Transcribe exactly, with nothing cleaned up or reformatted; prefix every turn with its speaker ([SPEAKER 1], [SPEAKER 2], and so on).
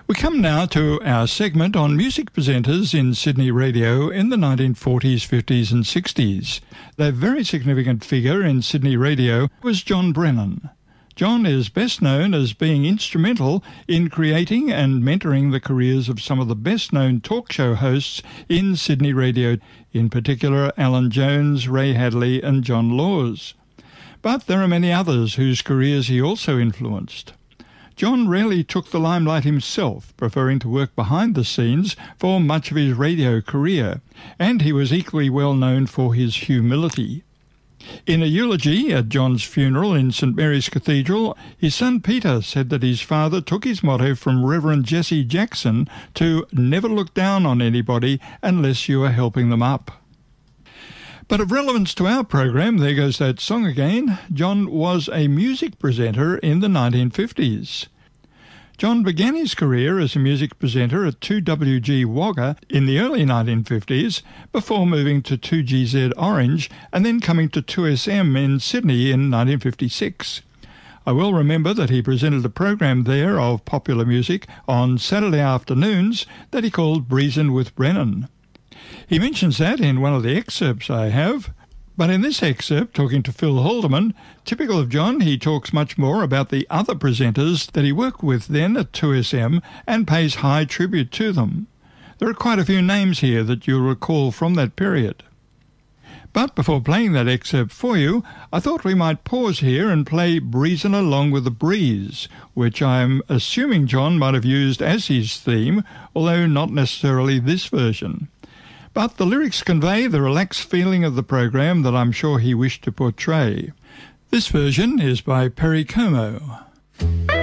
[SPEAKER 1] We come now to our segment on music presenters in Sydney radio in the nineteen forties, fifties and sixties. The very significant figure in Sydney radio was John Brennan. John is best known as being instrumental in creating and mentoring the careers of some of the best-known talk show hosts in Sydney radio, in particular Alan Jones, Ray Hadley and John Laws. But there are many others whose careers he also influenced. John rarely took the limelight himself, preferring to work behind the scenes for much of his radio career, and he was equally well known for his humility. In a eulogy at John's funeral in St Mary's Cathedral, his son Peter said that his father took his motto from Reverend Jesse Jackson to never look down on anybody unless you are helping them up. But of relevance to our program, there goes that song again, John was a music presenter in the nineteen fifties. John began his career as a music presenter at two W G Wagga in the early nineteen fifties, before moving to two G Z Orange and then coming to two S M in Sydney in nineteen fifty-six. I well remember that he presented a program there of popular music on Saturday afternoons that he called Breezin' with Brennan. He mentions that in one of the excerpts I have. But in this excerpt, talking to Phil Haldeman, typical of John, he talks much more about the other presenters that he worked with then at two S M and pays high tribute to them. There are quite a few names here that you'll recall from that period. But before playing that excerpt for you, I thought we might pause here and play Breezin' Along with the Breeze, which I'm assuming John might have used as his theme, although not necessarily this version. But the lyrics convey the relaxed feeling of the program that I'm sure he wished to portray. This version is by Perry Como.